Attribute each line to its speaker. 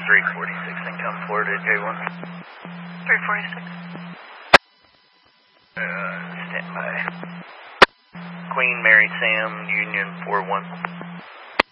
Speaker 1: 346 income Florida J1.
Speaker 2: 346.
Speaker 1: Stand by. Queen Mary Sam, Union 41.